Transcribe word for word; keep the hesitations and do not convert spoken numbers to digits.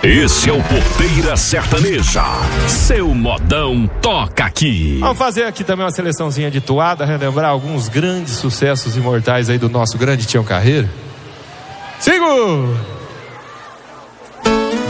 Esse é o Porteira Sertaneja. Seu modão toca aqui. Vamos fazer aqui também uma seleçãozinha de toada, relembrar alguns grandes sucessos imortais aí do nosso grande Tião Carreiro. Sigo!